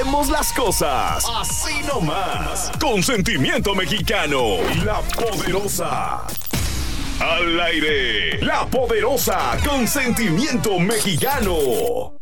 dejamos las cosas así nomás. Consentimiento mexicano. La Poderosa. Al aire. La Poderosa. Consentimiento mexicano.